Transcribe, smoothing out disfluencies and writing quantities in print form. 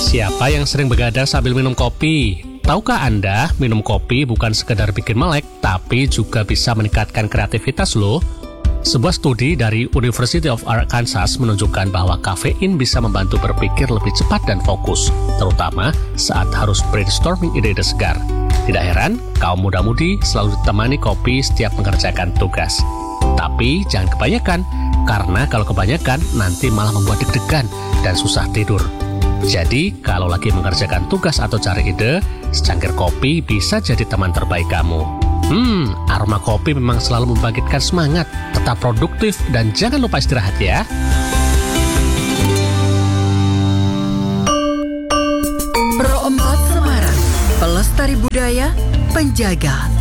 Siapa yang sering begadang sambil minum kopi? Tahukah Anda, minum kopi bukan sekedar bikin melek, tapi juga bisa meningkatkan kreativitas loh. Sebuah studi dari University of Arkansas menunjukkan bahwa kafein bisa membantu berpikir lebih cepat dan fokus, terutama saat harus brainstorming ide-ide segar. Tidak heran, kaum muda-mudi selalu ditemani kopi setiap mengerjakan tugas. Tapi jangan kebanyakan, karena kalau kebanyakan nanti malah membuat deg-degan dan susah tidur. Jadi, kalau lagi mengerjakan tugas atau cari ide, secangkir kopi bisa jadi teman terbaik kamu. Aroma kopi memang selalu membangkitkan semangat. Tetap produktif dan jangan lupa istirahat ya. Pro 4 Semarang, pelestari budaya, penjaga